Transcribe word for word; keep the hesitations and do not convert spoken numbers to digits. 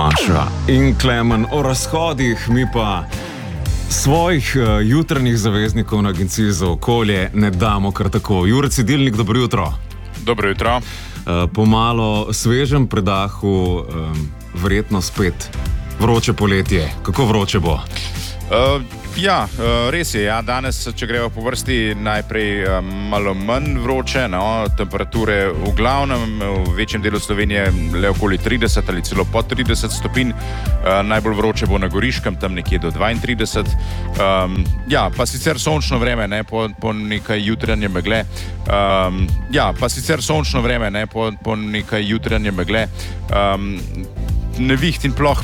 Maša in Klemen o razhodih, mi pa svojih uh, jutranjih zaveznikov na Agenciji za okolje ne damo kar tako. Jure Cedilnik, dobro jutro. Dobro jutro. Uh, po malo svežem predahu, um, verjetno spet vroče poletje. Kako vroče bo? Uh, ja, uh, res je. Ja. Danes, če gremo po vrsti, najprej um, malo manj vroče. No? Temperature v glavnem, v večjem delu Slovenije le okoli trideset ali celo pod trideset stopinj. Uh, najbolj vroče bo na Goriškem, tam nekje do dvaintrideset. Um, ja, pa sicer sončno vreme, ne? po, po nekaj jutranje megle. Um, ja, pa sicer sončno vreme, ne? po, po nekaj jutranje megle. Um, neviht in ploh